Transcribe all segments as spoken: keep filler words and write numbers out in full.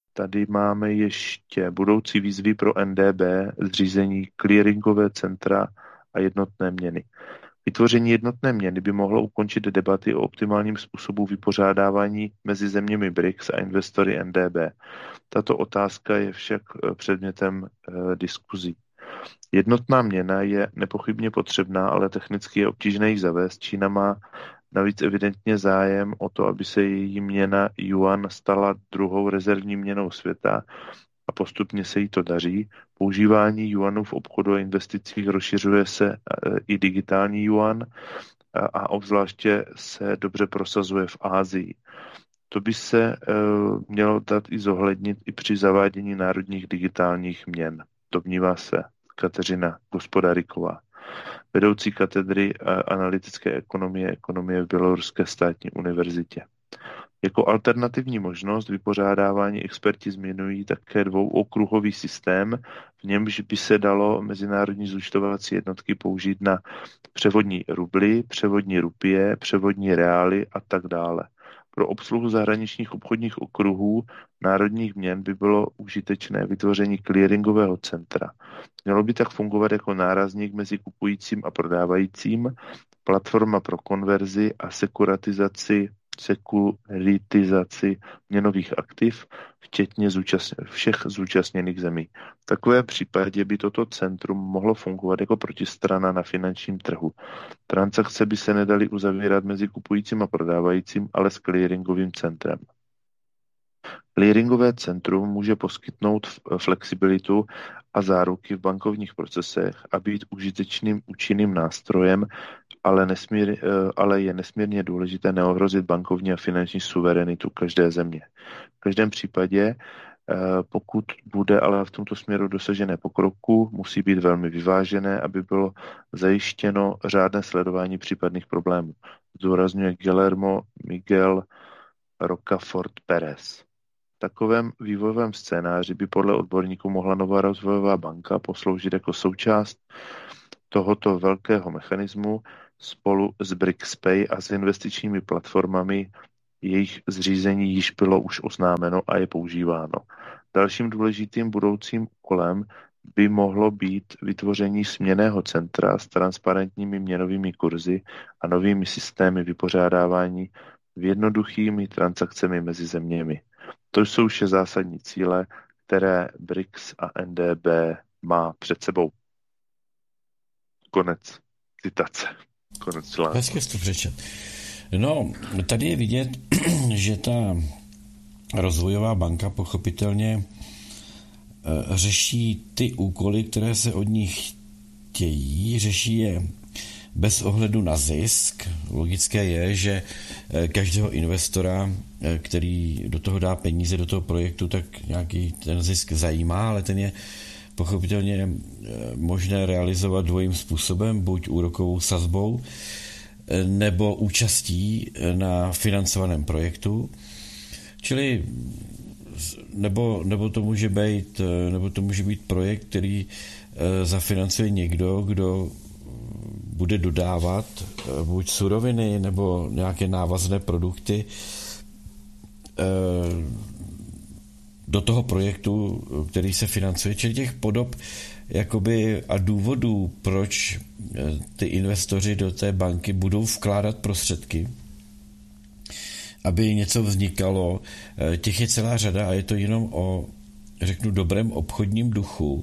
Tady máme ještě budoucí výzvy pro N D B, zřízení clearingové centra a jednotné měny. Vytvoření jednotné měny by mohlo ukončit debaty o optimálním způsobu vypořádávání mezi zeměmi B R I C S a investory N D B. Tato otázka je však předmětem eh, diskuzí. Jednotná měna je nepochybně potřebná, ale technicky je obtížné ji zavést. Čína má navíc evidentně zájem o to, aby se její měna yuan stala druhou rezervní měnou světa a postupně se jí to daří. Používání juanu v obchodu a investicích rozšiřuje se i digitální yuan a obzvláště se dobře prosazuje v Asii. To by se mělo dát i zohlednit i při zavádění národních digitálních měn, domnívá se Kateřina Gospodaríková, vedoucí katedry analytické ekonomie ekonomie v Běloruské státní univerzitě. Jako alternativní možnost vypořádávání experti zmiňují také dvouokruhový systém, v němž by se dalo mezinárodní zúčtovací jednotky použít na převodní rubly, převodní rupie, převodní reály a tak dále. Pro obsluhu zahraničních obchodních okruhů národních měn by bylo užitečné vytvoření clearingového centra. Mělo by tak fungovat jako nárazník mezi kupujícím a prodávajícím, platforma pro konverzi a sekuratizaci, sekuritizaci měnových aktiv, včetně zúčastně, všech zúčastněných zemí. V takovém případě by toto centrum mohlo fungovat jako protistrana na finančním trhu. Transakce by se nedaly uzavírat mezi kupujícím a prodávajícím, ale s clearingovým centrem. Clearingové centrum může poskytnout flexibilitu a záruky v bankovních procesech a být užitečným účinným nástrojem, ale, nesmír, ale je nesmírně důležité neohrozit bankovní a finanční suverenitu každé země. V každém případě, pokud bude ale v tomto směru dosažené pokroku, musí být velmi vyvážené, aby bylo zajištěno řádné sledování případných problémů. Zdůrazňuje Guillermo Miguel Rocafort Pérez. V takovém vývojovém scénáři by podle odborníků mohla nová rozvojová banka posloužit jako součást tohoto velkého mechanismu spolu s BRICSPay a s investičními platformami. Jejich zřízení již bylo už oznámeno a je používáno. Dalším důležitým budoucím úkolem by mohlo být vytvoření směnného centra s transparentními měnovými kurzy a novými systémy vypořádávání v jednoduchými transakcemi mezi zeměmi. To jsou vše zásadní cíle, které B R I C S a N D B má před sebou. Konec citace. Konec článku. Hezky jsi to přečet. No, tady je vidět, že ta rozvojová banka pochopitelně řeší ty úkoly, které se od nich chtějí, řeší je bez ohledu na zisk. Logické je, že každého investora, který do toho dá peníze, do toho projektu, tak nějaký ten zisk zajímá, ale ten je pochopitelně možné realizovat dvojím způsobem, buď úrokovou sazbou, nebo účastí na financovaném projektu. Čili nebo, nebo, to může být, nebo to může být projekt, který zafinancuje někdo, kdo bude dodávat buď suroviny nebo nějaké návazné produkty do toho projektu, který se financuje. Čili těch podob jakoby a důvodů, proč ty investoři do té banky budou vkládat prostředky, aby něco vznikalo, těch je celá řada a je to jenom o, řeknu, dobrém obchodním duchu,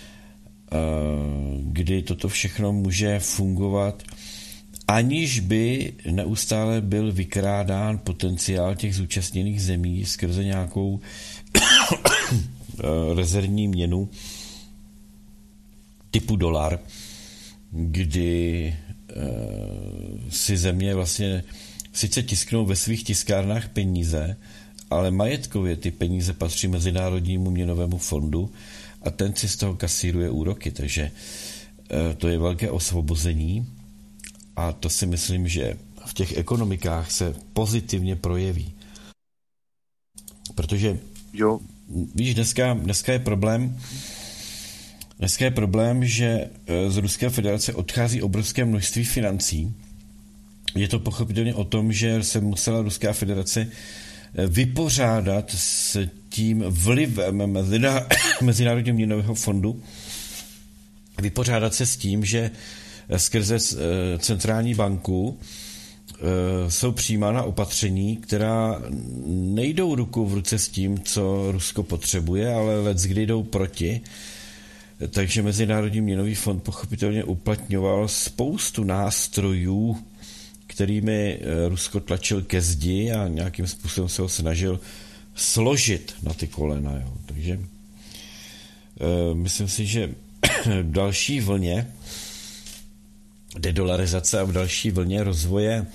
kdy toto všechno může fungovat, aniž by neustále byl vykrádán potenciál těch zúčastněných zemí skrze nějakou rezervní měnu typu dolar, kdy si země vlastně sice tisknou ve svých tiskárnách peníze, ale majetkově ty peníze patří Mezinárodnímu měnovému fondu a ten si z toho kasíruje úroky, takže to je velké osvobození a to si myslím, že v těch ekonomikách se pozitivně projeví. Protože jo. Víš, dneska, dneska je problém, dneska je problém, že z Ruské federace odchází obrovské množství financí. Je to pochopitelně o tom, že se musela Ruská federace vypořádat s tím vlivem Mezinárodního měnového fondu vypořádat se s tím, že skrze centrální banku jsou přijímána opatření, která nejdou ruku v ruce s tím, co Rusko potřebuje, ale leckdy jdou proti. Takže Mezinárodní měnový fond pochopitelně uplatňoval spoustu nástrojů, kterými Rusko tlačil ke zdi a nějakým způsobem se ho snažil složit na ty kolena. Jo. Takže e, myslím si, že v další vlně dedolarizace a v další vlně rozvoje e,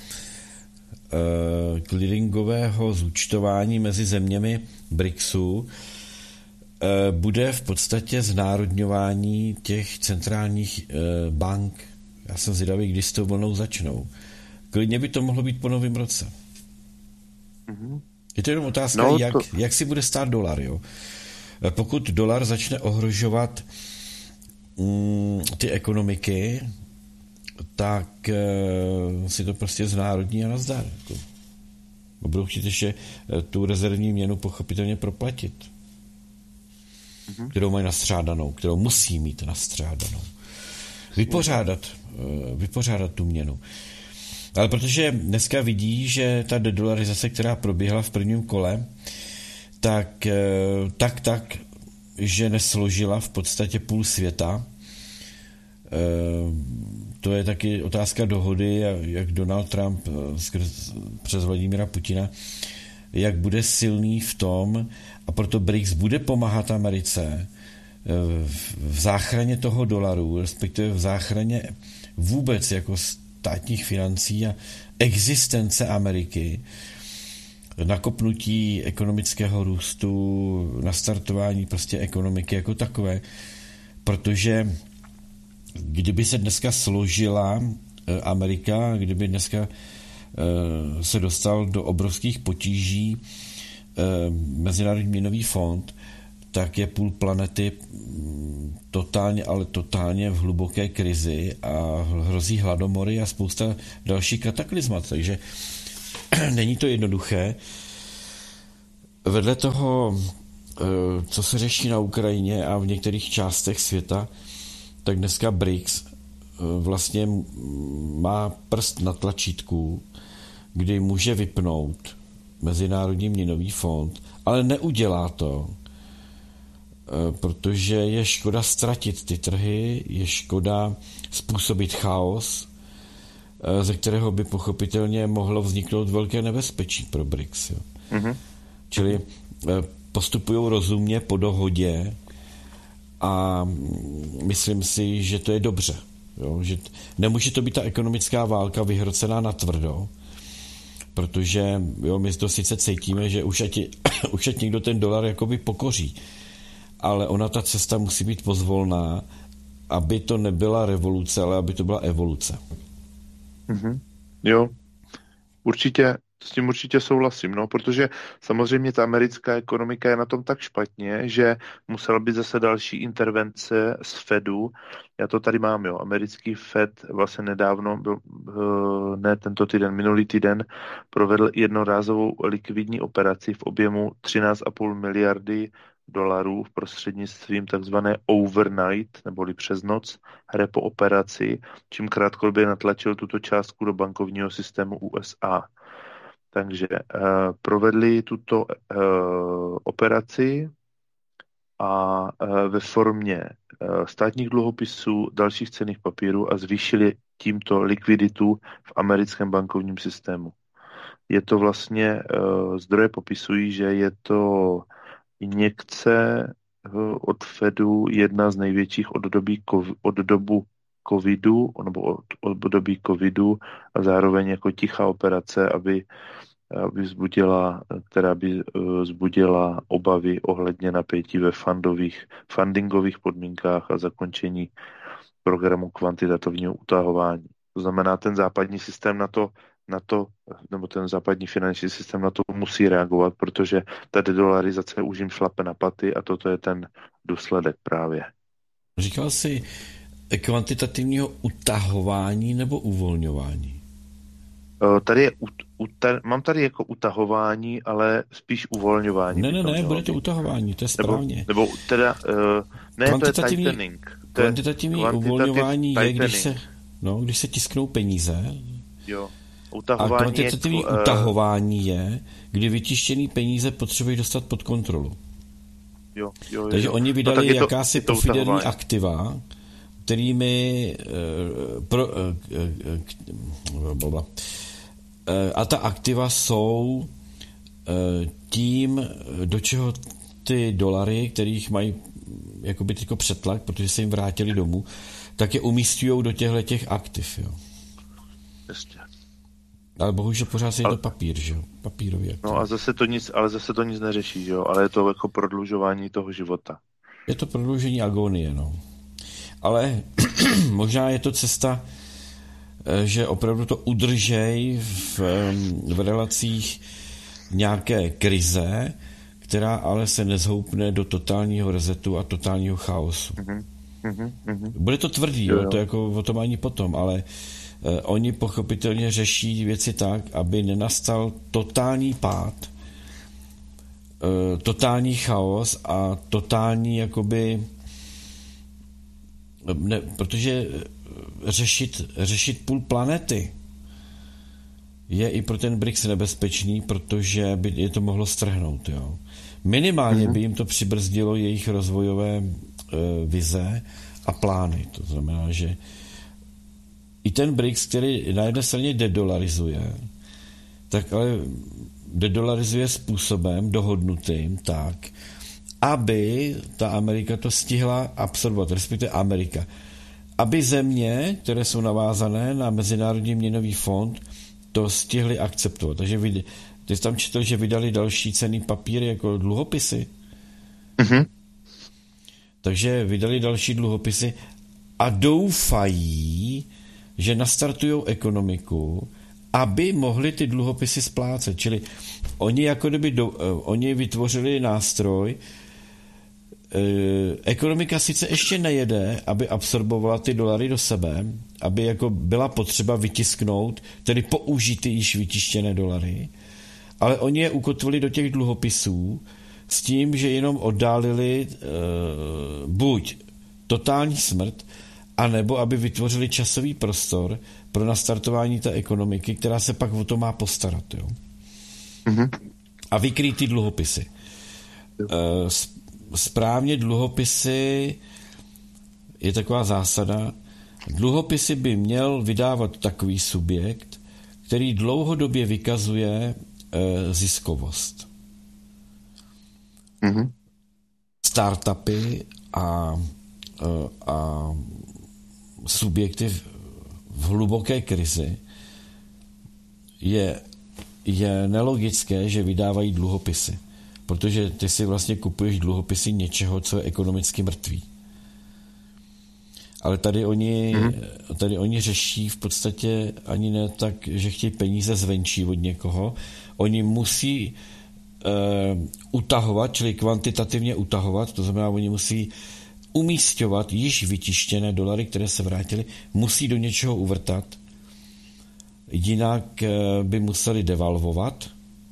clearingového zúčtování mezi zeměmi BRICSu e, bude v podstatě znárodňování těch centrálních e, bank. Já jsem zvědavý, kdy s tou vlnou začnou. Klidně by to mohlo být po novém roce. Mm-hmm. Je to jenom otázka, no, to... jak, jak si bude stát dolar. Jo? Pokud dolar začne ohrožovat mm, ty ekonomiky, tak e, si to prostě znárodní a nazdar. Jako. Budou chtít ještě tu rezervní měnu pochopitelně proplatit. Mm-hmm. Kterou mají nastřádanou, kterou musí mít nastřádanou. Vypořádat, e, vypořádat tu měnu. Ale protože dneska vidí, že ta dedolarizace, která proběhla v prvním kole, tak tak, tak že nesložila v podstatě půl světa. To je taky otázka dohody, jak Donald Trump skrz, přes Vladimíra Putina, jak bude silný v tom, a proto BRICS bude pomáhat Americe v záchraně toho dolaru, respektive v záchraně vůbec jako státních financí a existence Ameriky, nakopnutí ekonomického růstu, nastartování prostě ekonomiky jako takové, protože kdyby se dneska složila Amerika, kdyby dneska se dostal do obrovských potíží Mezinárodní měnový fond, tak je půl planety totálně, ale totálně v hluboké krizi a hrozí hladomory a spousta dalších kataklizmat. Takže není to jednoduché. Vedle toho, co se řeší na Ukrajině a v některých částech světa, tak dneska BRICS vlastně má prst na tlačítku, kdy může vypnout Mezinárodní měnový fond, ale neudělá to, protože je škoda ztratit ty trhy, je škoda způsobit chaos, ze kterého by pochopitelně mohlo vzniknout velké nebezpečí pro BRICS. Jo. Mm-hmm. Čili postupují rozumně po dohodě a myslím si, že to je dobře. Jo. Že nemůže to být ta ekonomická válka vyhrocená na tvrdo, protože jo, my to sice cítíme, že už ať, už ať někdo ten dolar jakoby pokoří, ale ona ta cesta musí být pozvolná, aby to nebyla revoluce, ale aby to byla evoluce. Mm-hmm. Jo, určitě, s tím určitě souhlasím, no, protože samozřejmě ta americká ekonomika je na tom tak špatně, že musela být zase další intervence z Fedu. Já to tady mám, jo, americký Fed vlastně nedávno, byl, ne tento týden, minulý týden, provedl jednorázovou likvidní operaci v objemu třináct celá pět miliardy dolarů v prostřednictvím takzvané overnight, neboli přes noc, repo operaci, čím krátkodobě natlačil tuto částku do bankovního systému U S A. Takže uh, provedli tuto uh, operaci a uh, ve formě uh, státních dluhopisů, dalších cenných papírů a zvýšili tímto likviditu v americkém bankovním systému. Je to vlastně, uh, zdroje popisují, že je to injekce od Fedu jedna z největších od, doby, od dobu covidu, nebo od, od doby covidu a zároveň jako tichá operace, aby, aby vzbudila, která by vzbudila obavy ohledně napětí ve fundových, fundingových podmínkách a zakončení programu kvantitativního utahování. To znamená, ten západní systém na to na to, nebo ten západní finanční systém na to musí reagovat, protože ta dedolarizace už jim šlape na paty a toto je ten důsledek právě. Říkal jsi kvantitativního utahování nebo uvolňování? Tady je, u, u, tady, mám tady jako utahování, ale spíš uvolňování. Ne, ne, ne, bude to utahování, to je správně. Nebo, nebo teda, uh, ne, to je tightening. To je kvantitativní uvolňování je, když se, no, když se tisknou peníze. Jo. Utahování a kvantitativní je, uh, utahování je, kdy vytištěný peníze potřebují dostat pod kontrolu. Jo, jo, Takže jo. oni vydali no, jakási pofiderní aktiva, kterými uh, pro, uh, uh, uh, a ta aktiva jsou uh, tím, do čeho ty dolary, kterých mají jakoby tyko přetlak, protože se jim vrátili domů, tak je umístujou do těchto těch aktiv. Jo. Jasně. Ale bohužel pořád je to papír, že jo? Papírový aktiv. No a zase to nic, ale zase to nic neřeší, že jo? Ale je to jako prodlužování toho života. Je to prodloužení agonie, no. Ale možná je to cesta, že opravdu to udržej v, v relacích nějaké krize, která ale se nezhoupne do totálního resetu a totálního chaosu. Mm-hmm. Mm-hmm. Bude to tvrdý, jo, jo. To jako o tom ani potom, ale eh, oni pochopitelně řeší věci tak, aby nenastal totální pád, eh, totální chaos a totální jakoby ne, protože řešit, řešit půl planety je i pro ten B R I C S nebezpečný, protože by je to mohlo strhnout. Jo. Minimálně mm-hmm. by jim to přibrzdilo jejich rozvojové e, vize a plány. To znamená, že i ten B R I C S, který na jedné straně dedolarizuje, tak ale dedolarizuje způsobem dohodnutým tak, aby ta Amerika to stihla absorbovat, respektive Amerika. Aby země, které jsou navázané na Mezinárodní měnový fond, to stihli akceptovat. Takže vy, ty jsi tam četl, že vydali další cenný papíry jako dluhopisy. Mm-hmm. Takže vydali další dluhopisy a doufají, že nastartujou ekonomiku, aby mohli ty dluhopisy splácet. Čili oni jako kdyby do, uh, oni vytvořili nástroj. Ekonomika sice ještě nejede, aby absorbovala ty dolary do sebe, aby jako byla potřeba vytisknout, tedy použít ty již vytištěné dolary, ale oni je ukotvili do těch dluhopisů s tím, že jenom oddálili uh, buď totální smrt, anebo aby vytvořili časový prostor pro nastartování té ekonomiky, která se pak o to má postarat. Jo? Mm-hmm. A vykrýt ty dluhopisy. Uh, Správně dluhopisy je taková zásada. Dluhopisy by měl vydávat takový subjekt, který dlouhodobě vykazuje e, ziskovost. Mm-hmm. Startupy a, e, a subjekty v, v hluboké krizi je, je nelogické, že vydávají dluhopisy. Protože ty si vlastně kupuješ dluhopisy něčeho, co je ekonomicky mrtvý. Ale tady oni, mm-hmm. tady oni řeší v podstatě ani ne tak, že chtějí peníze zvenčí od někoho. Oni musí uh, utahovat, čili kvantitativně utahovat, to znamená, oni musí umísťovat již vytištěné dolary, které se vrátily, musí do něčeho uvrtat, jinak uh, by museli devalvovat,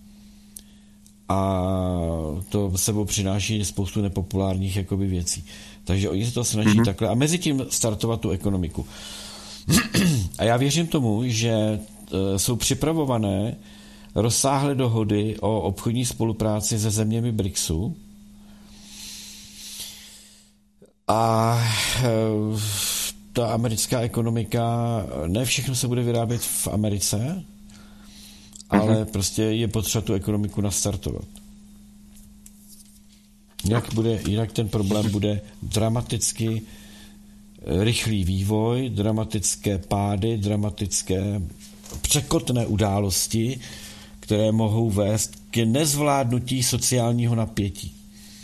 a to sebou přináší spoustu nepopulárních jakoby věcí. Takže oni se to snaží mm-hmm. takhle a mezi tím startovat tu ekonomiku. A já věřím tomu, že jsou připravované rozsáhlé dohody o obchodní spolupráci se zeměmi BRICSu a ta americká ekonomika, ne všechno se bude vyrábět v Americe, ale prostě je potřeba tu ekonomiku nastartovat. Jinak, bude, jinak ten problém bude dramaticky rychlý vývoj, dramatické pády, dramatické překotné události, které mohou vést k nezvládnutí sociálního napětí.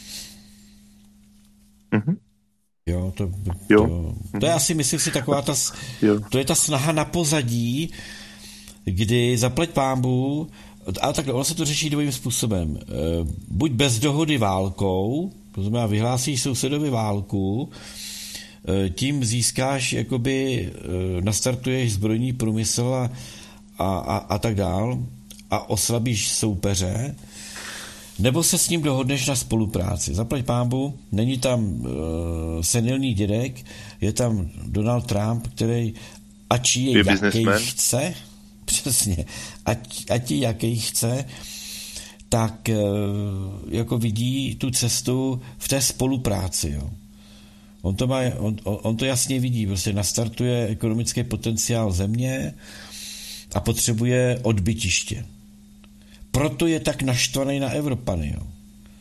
Mm-hmm. Jo, to, jo. To, to je asi, myslím si, taková ta, to je ta snaha na pozadí, kdy zaplať pánbů, a takhle, ono se to řeší dvojím způsobem. Buď bez dohody válkou, to znamená vyhlásíš sousedovi válku, tím získáš, jakoby nastartuješ zbrojní průmysl a, a, a, a tak dál a oslabíš soupeře, nebo se s ním dohodneš na spolupráci. Zaplať pánbu, není tam uh, senilní dědek, je tam Donald Trump, který ať je jaký chce, přesně, ať, ať je jaký chce, tak uh, jako vidí tu cestu v té spolupráci. Jo. On, to má, on, on to jasně vidí, prostě nastartuje ekonomický potenciál země a potřebuje odbytiště. Proto je tak naštvaný na Evropany. Jo.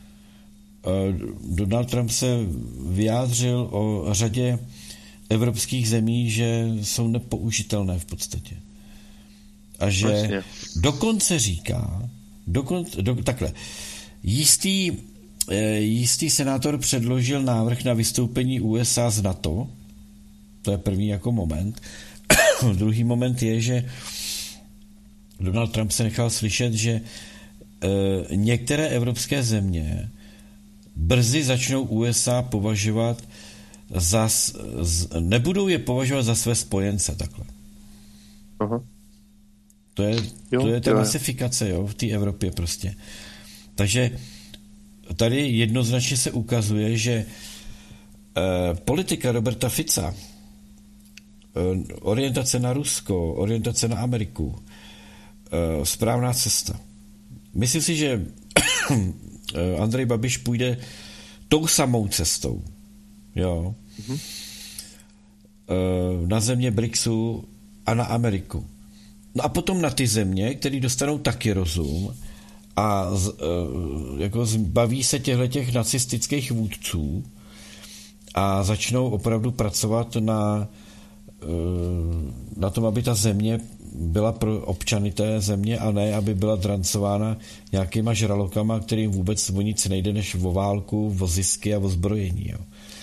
Donald Trump se vyjádřil o řadě evropských zemí, že jsou nepoužitelné v podstatě. A že vlastně dokonce říká, dokonce, do, takhle, jistý, jistý senátor předložil návrh na vystoupení U S A z NATO, to je první jako moment. Druhý moment je, že Donald Trump se nechal slyšet, že e, některé evropské země brzy začnou U S A považovat za, z, nebudou je považovat za své spojence, takhle. Aha. To je, jo, to je ta masifikace, jo, v té Evropě prostě. Takže tady jednoznačně se ukazuje, že e, politika Roberta Fica, e, orientace na Rusko, orientace na Ameriku, správná cesta. Myslím si, že Andrej Babiš půjde tou samou cestou. Jo. Mm-hmm. Na země BRICSu a na Ameriku. No a potom na ty země, které dostanou taky rozum a z, jako zbaví se těchto nacistických vůdců a začnou opravdu pracovat na, na tom, aby ta země byla pro občany té země a ne, aby byla drancována nějakýma žralokama, kterým vůbec o nic nejde než o válku, o zisky a o zbrojení. Jo.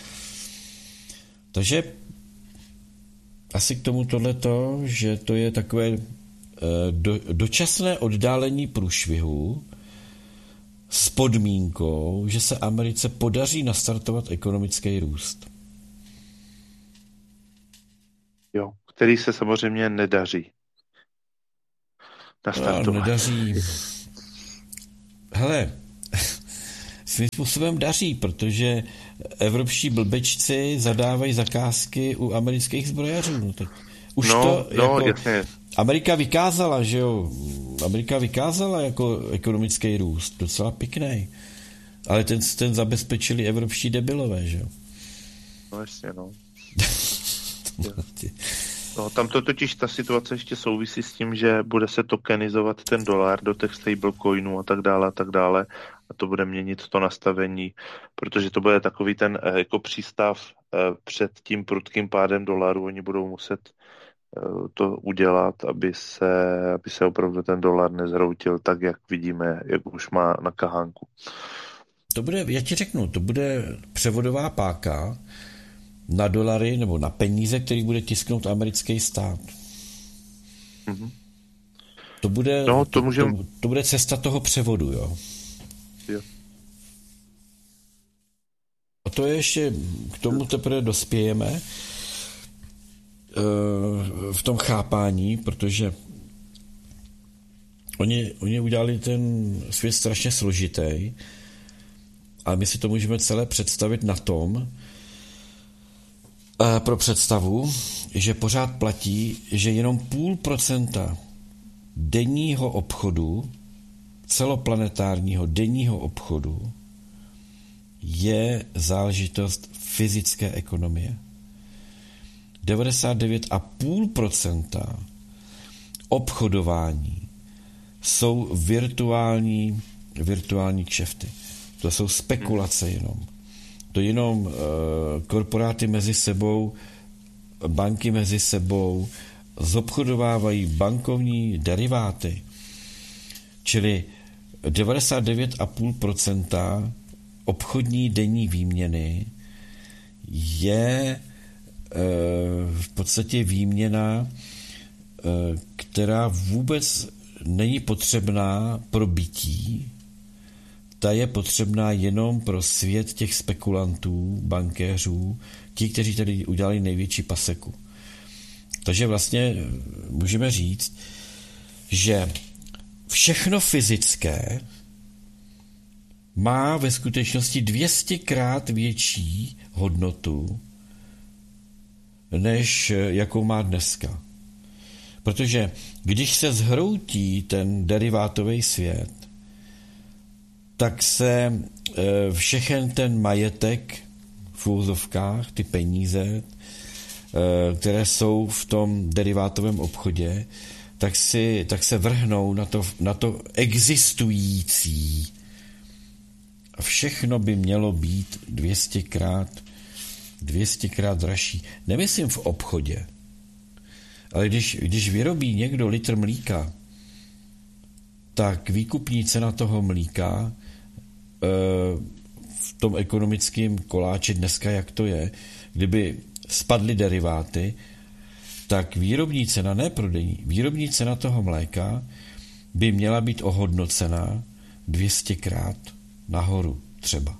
Takže asi k tomu tohleto, že to je takové do, dočasné oddálení průšvihu s podmínkou, že se Americe podaří nastartovat ekonomický růst. Jo, který se samozřejmě nedaří. No, nedaří. Hele, svým způsobem daří, protože evropští blbečci zadávají zakázky u amerických zbrojařů. No, tak už no, to no, jako jasně. Amerika vykázala, že jo, Amerika vykázala jako ekonomický růst, docela pěkný. Ale ten, ten zabezpečili evropští debilové, že jo. No jasně, no. No, tam to totiž ta situace ještě souvisí s tím, že bude se tokenizovat ten dolar do těch stablecoinů a tak dále a tak dále a to bude měnit to nastavení, protože to bude takový ten eh, jako přístav eh, před tím prudkým pádem dolaru, oni budou muset eh, to udělat, aby se, aby se opravdu ten dolar nezhroutil tak, jak vidíme, jak už má na kahánku. To bude, já ti řeknu, to bude převodová páka na dolary nebo na peníze, který bude tisknout americký stát. Mm-hmm. To bude, no, to, to, můžem... to, to bude cesta toho převodu, jo. jo. A to je ještě, k tomu teprve dospějeme v tom chápání, protože oni, oni udělali ten svět strašně složitý a my si to můžeme celé představit na tom, pro představu, že pořád platí, že jenom půl procenta denního obchodu, celoplanetárního denního obchodu je záležitost fyzické ekonomie. devadesát devět celá pět procenta obchodování jsou virtuální, virtuální kšefty. To jsou spekulace jenom. To jenom uh, korporáty mezi sebou, banky mezi sebou zobchodovávají bankovní deriváty. Čili devadesát devět celá pět procenta obchodní denní výměny je uh, v podstatě výměna, uh, která vůbec není potřebná pro bytí, ta je potřebná jenom pro svět těch spekulantů, bankéřů, ti, kteří tady udělali největší paseku. Takže vlastně můžeme říct, že všechno fyzické má ve skutečnosti dvě stě krát větší hodnotu, než jakou má dneska. Protože když se zhroutí ten derivátový svět, tak se všechen ten majetek v úzovkách, ty peníze, které jsou v tom derivátovém obchodě, tak, si, tak se vrhnou na to, na to existující. A všechno by mělo být dvě stě krát, dvě stě krát dražší. Nemyslím v obchodě, ale když, když vyrobí někdo litr mlíka, tak výkupní cena toho mlíka e, v tom ekonomickém koláči dneska, jak to je, kdyby spadly deriváty, tak výrobní cena, ne prodejní, výrobní cena toho mléka by měla být ohodnocena dvě stě krát nahoru třeba.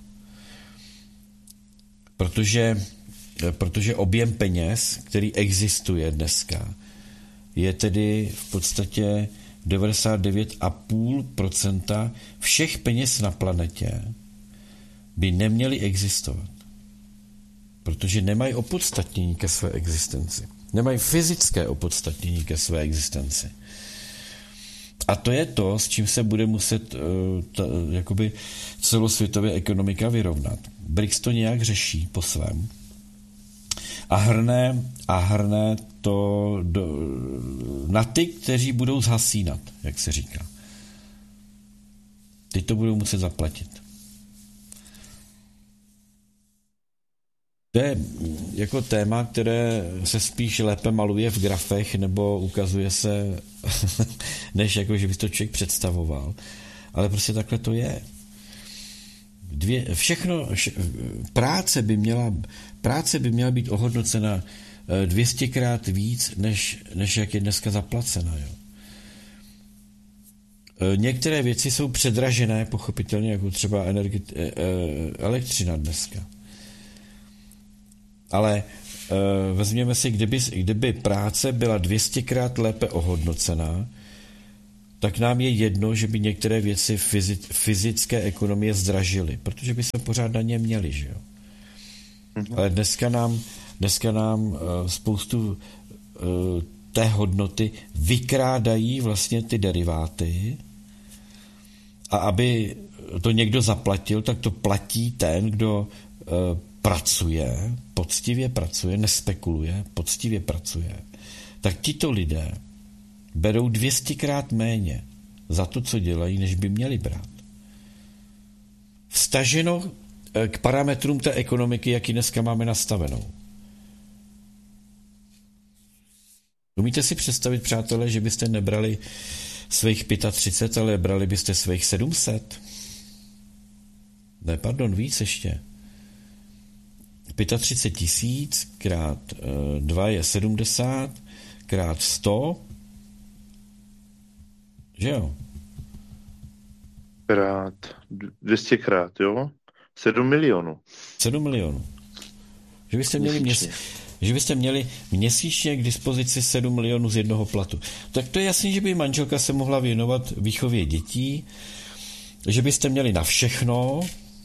Protože, protože objem peněz, který existuje dneska, je tedy v podstatě devadesát devět celá pět procenta všech peněz na planetě by neměly existovat. Protože nemají opodstatnění ke své existenci. Nemají fyzické opodstatnění ke své existenci. A to je to, s čím se bude muset uh, ta, jakoby celosvětově ekonomika vyrovnat. B R I C S to nějak řeší po svém. A hrne, a hrne to do, na ty, kteří budou zhasínat, jak se říká. Ty to budou muset zaplatit. To je jako téma, které se spíš lépe maluje v grafech nebo ukazuje se, než jako, že by to člověk představoval. Ale prostě takhle to je. Dvě, všechno, vše, práce by měla, práce by měla být ohodnocena dvě stě krát víc, než, než jak je dneska zaplacena. Jo. Některé věci jsou předražené, pochopitelně, jako třeba energi, elektřina dneska. Ale e, vezměme si, kdyby, kdyby práce byla dvě stě krát lépe ohodnocená, tak nám je jedno, že by některé věci fyzi, fyzické ekonomie zdražily, protože by se pořád na ně měli, že jo. Mm-hmm. Ale dneska nám, dneska nám e, spoustu e, té hodnoty vykrádají vlastně ty deriváty a aby to někdo zaplatil, tak to platí ten, kdo e, pracuje, poctivě pracuje, nespekuluje, poctivě pracuje, tak tito lidé berou dvě stě krát méně za to, co dělají, než by měli brát. Vztaženo k parametrům té ekonomiky, jaký dneska máme nastavenou. Umíte si představit, přátelé, že byste nebrali svých třicet pět, ale brali byste svých sedm set? Ne, pardon, víc ještě. třicet pět tisíc krát dva je sedmdesát, krát sto, že jo? Krát dvě stě krát, jo? sedm milionů. sedm milionů. Že byste měli měsíčně. Že byste měli měsíčně k dispozici sedm milionů z jednoho platu. Tak to je jasný, že by manželka se mohla věnovat výchově dětí, že byste měli na všechno,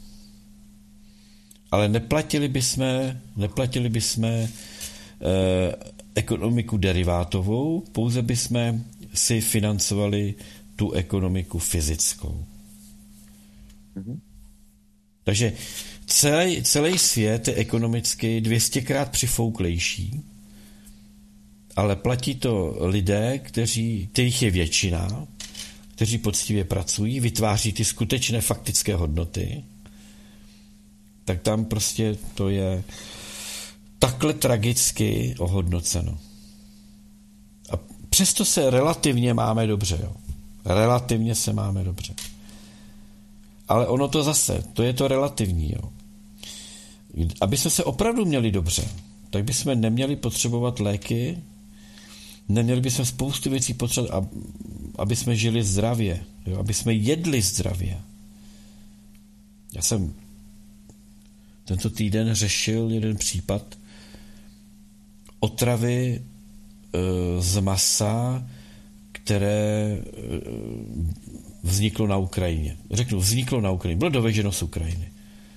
ale neplatili bychom, neplatili bychom eh, ekonomiku derivátovou, pouze bychom si financovali tu ekonomiku fyzickou. Mm-hmm. Takže celý, celý svět je ekonomicky dvě stě krát přifouklejší, ale platí to lidé, kteří, kterých je většina, kteří poctivě pracují, vytváří ty skutečné faktické hodnoty, tak tam prostě to je takhle tragicky ohodnoceno. A přesto se relativně máme dobře, jo. Relativně se máme dobře. Ale ono to zase, to je to relativní, jo. Aby jsme se opravdu měli dobře, tak bychom neměli potřebovat léky, neměli bychom spoustu věcí potřebovat, aby jsme žili zdravě, jo? Aby jsme jedli zdravě. Já jsem tento týden řešil jeden případ otravy e, z masa, které vzniklo na Ukrajině. Řeknu, vzniklo na Ukrajině. Bylo doveženo z Ukrajiny.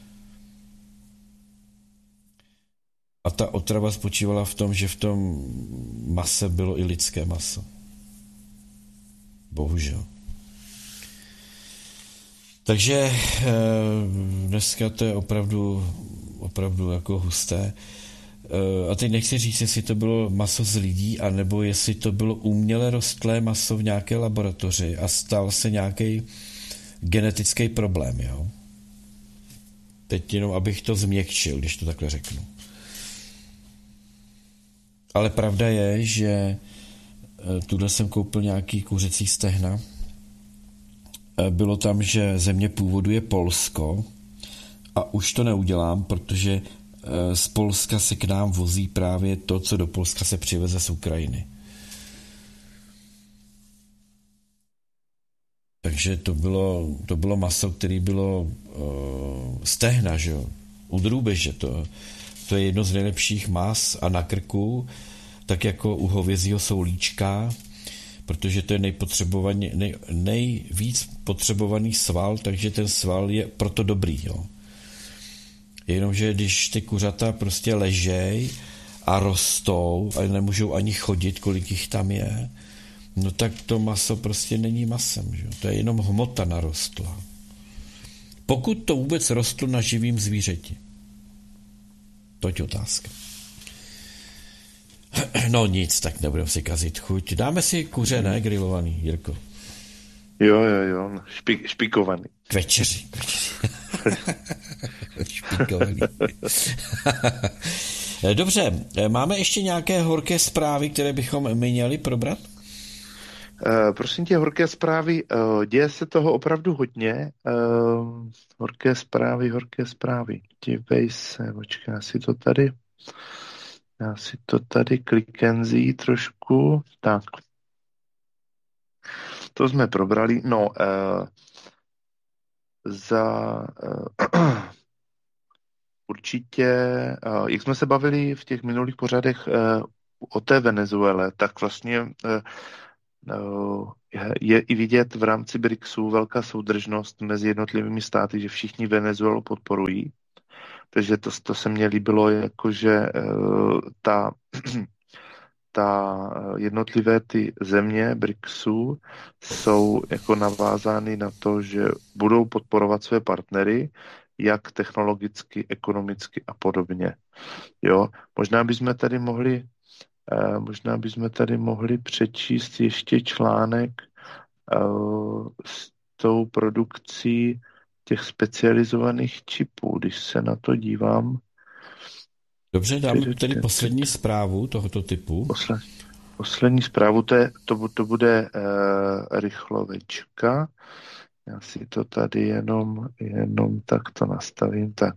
A ta otrava spočívala v tom, že v tom mase bylo i lidské maso. Bohužel. Takže dneska to je opravdu, opravdu jako husté. A teď nechci říct, jestli to bylo maso z lidí, anebo jestli to bylo uměle rostlé maso v nějaké laboratoři a stal se nějaký genetický problém. Jo? Teď jenom, abych to změkčil, když to takhle řeknu. Ale pravda je, že tuhle jsem koupil nějaký kuřecí stehna. Bylo tam, že země původu je Polsko a už to neudělám, protože z Polska se k nám vozí právě to, co do Polska se přiveze z Ukrajiny. Takže to bylo, to bylo maso, které bylo uh, stehna, že jo, u drůbeže. To, to je jedno z nejlepších mas a na krku, tak jako u hovězího jsou líčka, protože to je nejpotřebovaný, nej, nejvíc potřebovaný sval, takže ten sval je proto dobrý, jo. Jenomže když ty kuřata prostě ležej a rostou a nemůžou ani chodit, kolik jich tam je, no tak to maso prostě není masem, že? To je jenom hmota narostla. Pokud to vůbec rostlo na živým zvířeti. Toť otázka. No nic, tak nebudeme si kazit chuť. Dáme si kuře, ne, grilovaný, Jirko? Jo, jo, jo, Špik, špikovaný. K večeři. K večeři. Špikovaný. Dobře, máme ještě nějaké horké zprávy, které bychom měli probrat? Uh, prosím tě, horké zprávy, uh, děje se toho opravdu hodně. Uh, horké zprávy, horké zprávy. Dívej se, počkej, já si to tady, já si to tady klikenzí trošku. Tak. To jsme probrali. No, uh, za uh, určitě, uh, jak jsme se bavili v těch minulých pořadech uh, o té Venezuele, tak vlastně uh, uh, je i vidět v rámci BRICSu velká soudržnost mezi jednotlivými státy, že všichni Venezuelu podporují. Takže to, to se mně líbilo, jakože uh, ta ta jednotlivé ty země BRICSu jsou jako navázány na to, že budou podporovat své partnery, jak technologicky, ekonomicky a podobně. Jo, možná bychom tady mohli, eh, možná bychom tady mohli přečíst ještě článek eh, s tou produkcí těch specializovaných čipů, když se na to dívám. Dobře, dám tedy poslední zprávu tohoto typu. Posled, poslední zprávu, to, je, to, to bude uh, rychlovečka. Já si to tady jenom, jenom takto nastavím. Tak.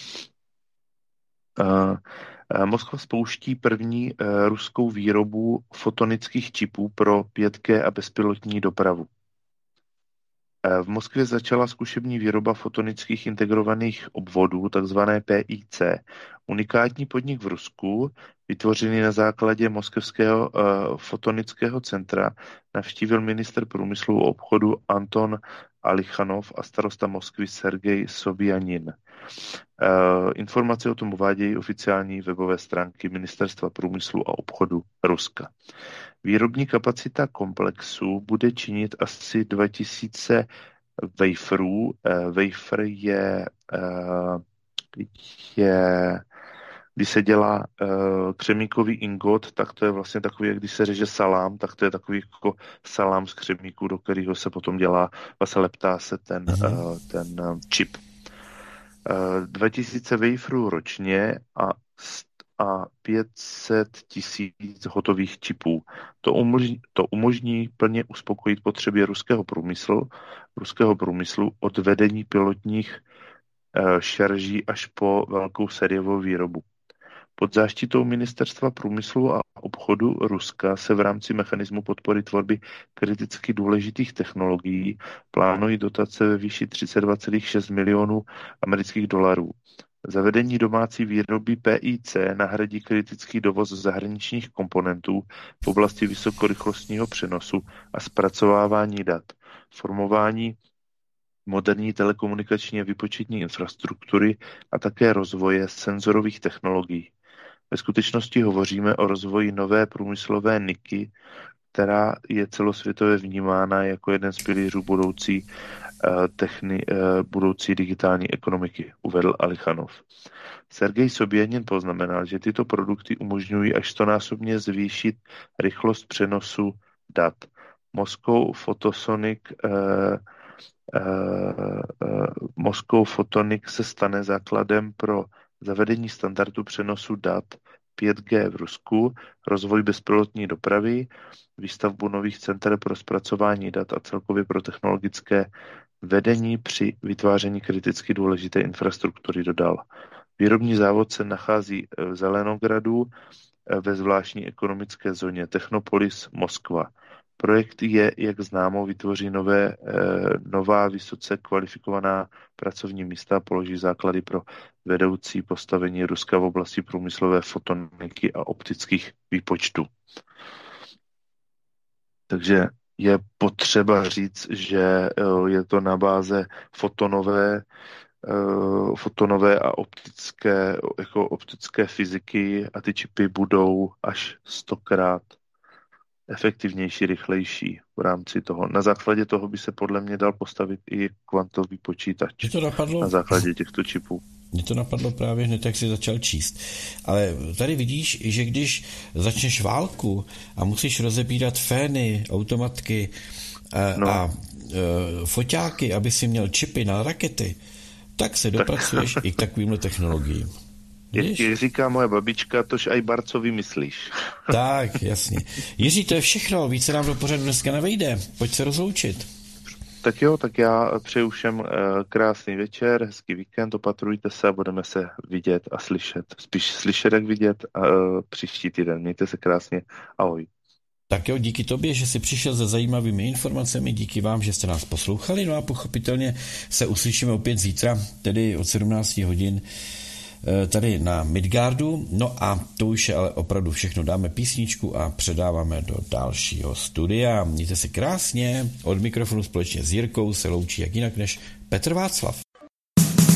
Uh, uh, Moskva spouští první uh, ruskou výrobu fotonických čipů pro pět G a bezpilotní dopravu. V Moskvě začala zkušební výroba fotonických integrovaných obvodů, takzvané P I C. Unikátní podnik v Rusku, vytvořený na základě Moskevského uh, fotonického centra, navštívil ministr průmyslu a obchodu Anton Alichanov a starosta Moskvy Sergej Sobjanin. Uh, informace o tom uvádějí oficiální webové stránky Ministerstva průmyslu a obchodu Ruska. Výrobní kapacita komplexu bude činit asi dva tisíce waferů. Wafer je, je když se dělá křemíkový ingot, tak to je vlastně takový, jak když se řeže salám, tak to je takový jako salám z křemíku, do kterého se potom dělá, vlastně leptá se ten, uh-huh. ten čip. dva tisíce waferů ročně a a pět set tisíc hotových čipů. To umožní, to umožní plně uspokojit potřeby ruského průmyslu, ruského průmyslu od vedení pilotních e, šarží až po velkou sériovou výrobu. Pod záštitou Ministerstva průmyslu a obchodu Ruska se v rámci mechanismu podpory tvorby kriticky důležitých technologií plánují dotace ve výši třicet dva celá šest milionů amerických dolarů. Zavedení domácí výroby P I C nahradí kritický dovoz zahraničních komponentů v oblasti vysokorychlostního přenosu a zpracovávání dat, formování moderní telekomunikační a výpočetní infrastruktury a také rozvoje senzorových technologií. Ve skutečnosti hovoříme o rozvoji nové průmyslové niky, která je celosvětově vnímána jako jeden z pilířů budoucí, uh, techni, uh, budoucí digitální ekonomiky, uvedl Alichanov. Sergej Sobjanin poznamenal, že tyto produkty umožňují až stonásobně zvýšit rychlost přenosu dat. Moscow Photonic uh, uh, uh, Moscow Photonic se stane základem pro zavedení standardu přenosu dat pět G v Rusku, rozvoj bezpilotní dopravy, výstavbu nových center pro zpracování dat a celkově pro technologické vedení při vytváření kriticky důležité infrastruktury, dodal. Výrobní závod se nachází v Zelenogradu ve zvláštní ekonomické zóně Technopolis Moskva. Projekt je, jak známo, vytvoří nové, nová vysoce kvalifikovaná pracovní místa a položí základy pro vedoucí postavení Ruska v oblasti průmyslové fotoniky a optických výpočtů. Takže je potřeba říct, že je to na báze fotonové, fotonové a optické, jako optické fyziky a ty čipy budou až stokrát efektivnější, rychlejší v rámci toho. Na základě toho by se podle mě dal postavit i kvantový počítač. To napadlo, na základě těchto čipů. Mě to napadlo právě hned, jak jsi začal číst. Ale tady vidíš, že když začneš válku a musíš rozebírat fény, automatky a, no. a e, foťáky, aby si měl čipy na rakety, tak se dopracuješ tak. i k takovýmhle technologiím. Jak říká moje babička, tož aj barco vymyslíš. Tak, jasně. Jiří, to je všechno, více nám do pořadu dneska nevejde. Pojď se rozloučit. Tak jo, tak já přeju všem krásný večer, hezký víkend, opatrujte se a budeme se vidět a slyšet. Spíš slyšet, jak vidět a příští týden. Mějte se krásně. Ahoj. Tak jo, díky tobě, že jsi přišel se zajímavými informacemi, díky vám, že jste nás poslouchali, no a pochopitelně se uslyšíme opět zítra, tedy od sedmnáct hodin tady na Midgardu. No a to už je ale opravdu všechno. Dáme písničku a předáváme do dalšího studia. Mějte se krásně. Od mikrofonu společně s Jirkou se loučí jak jinak než Petr Václav.